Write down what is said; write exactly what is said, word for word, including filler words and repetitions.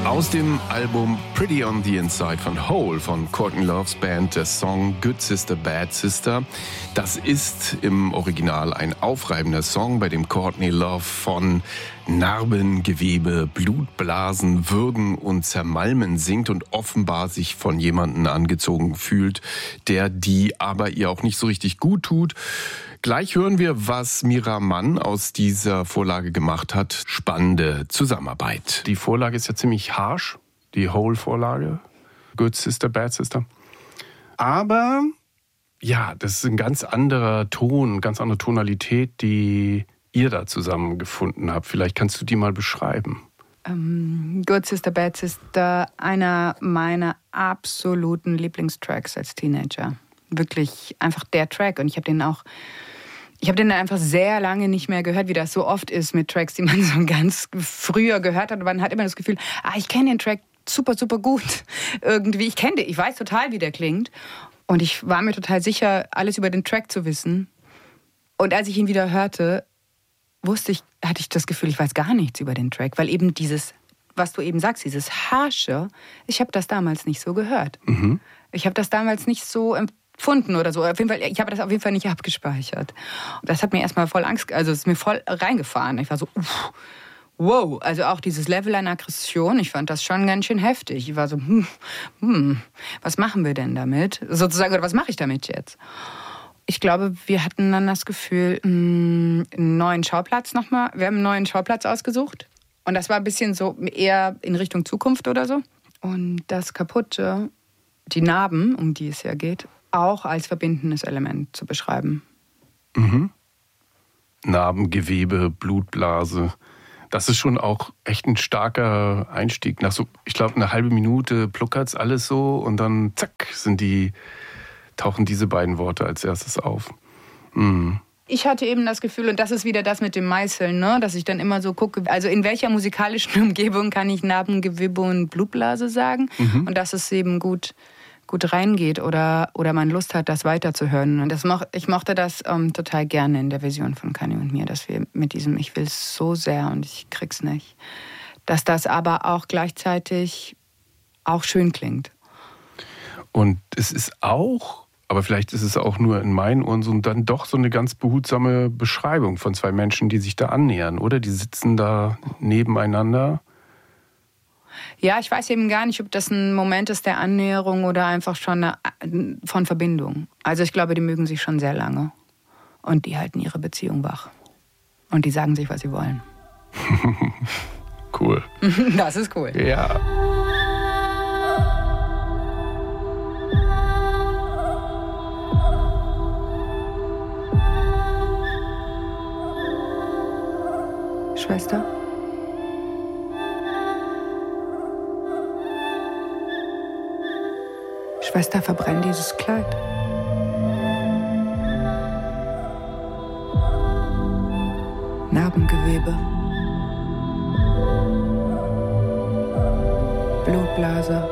Aus dem Album Pretty on the Inside von Hole von Courtney Love's Band, der Song Good Sister, Bad Sister. Das ist im Original ein aufreibender Song, bei dem Courtney Love von Narben, Gewebe, Blutblasen, Würgen und Zermalmen singt und offenbar sich von jemandem angezogen fühlt, der die aber ihr auch nicht so richtig gut tut. Gleich hören wir, was Mira Mann aus dieser Vorlage gemacht hat. Spannende Zusammenarbeit. Die Vorlage ist ja ziemlich harsh, die Whole-Vorlage. Good Sister, Bad Sister. Aber ja, das ist ein ganz anderer Ton, ganz andere Tonalität, die ihr da zusammen gefunden habt. Vielleicht kannst du die mal beschreiben. Um, Good Sister, Bad Sister, einer meiner absoluten Lieblingstracks als Teenager. Wirklich einfach der Track. Und ich habe den auch, ich habe den einfach sehr lange nicht mehr gehört, wie das so oft ist mit Tracks, die man so ganz früher gehört hat. Und man hat immer das Gefühl, ah, ich kenne den Track super, super gut. Irgendwie, ich kenne den, ich weiß total, wie der klingt. Und ich war mir total sicher, alles über den Track zu wissen. Und als ich ihn wieder hörte, wusste ich, hatte ich das Gefühl, ich weiß gar nichts über den Track. Weil eben dieses, was du eben sagst, dieses Harsche, ich habe das damals nicht so gehört. Mhm. Ich habe das damals nicht so empfunden oder so. Auf jeden Fall, ich habe das auf jeden Fall nicht abgespeichert. Das hat mir erstmal voll Angst, also es ist mir voll reingefahren. Ich war so, uff, wow, also auch dieses Level an Aggression, ich fand das schon ganz schön heftig. Ich war so, hm, hm, was machen wir denn damit? Sozusagen, oder was mache ich damit jetzt? Ich glaube, wir hatten dann das Gefühl, einen neuen Schauplatz nochmal. Wir haben einen neuen Schauplatz ausgesucht. Und das war ein bisschen so eher in Richtung Zukunft oder so. Und das Kaputte, die Narben, um die es ja geht, auch als verbindendes Element zu beschreiben. Mhm. Narben, Gewebe, Blutblase. Das ist schon auch echt ein starker Einstieg. Nach so, ich glaube, eine halbe Minute pluckert's alles so und dann zack, sind die, tauchen diese beiden Worte als erstes auf. Mhm. Ich hatte eben das Gefühl, und das ist wieder das mit dem Meißeln, ne, dass ich dann immer so gucke, also in welcher musikalischen Umgebung kann ich Narben, Gewebe und Blutblase sagen, mhm. und dass es eben gut, gut reingeht oder, oder man Lust hat, das weiterzuhören. Und das moch, ich mochte das ähm, total gerne in der Version von Kanye und mir, dass wir mit diesem Ich will es so sehr und ich krieg's nicht, dass das aber auch gleichzeitig auch schön klingt. Und es ist auch, aber vielleicht ist es auch nur in meinen Ohren so dann doch so eine ganz behutsame Beschreibung von zwei Menschen, die sich da annähern, oder? Die sitzen da nebeneinander. Ja, ich weiß eben gar nicht, ob das ein Moment ist der Annäherung oder einfach schon eine, von Verbindung. Also ich glaube, die mögen sich schon sehr lange. Und die halten ihre Beziehung wach. Und die sagen sich, was sie wollen. Cool. Das ist cool. Ja. Schwester? Schwester, verbrenn dieses Kleid. Narbengewebe. Blutblase.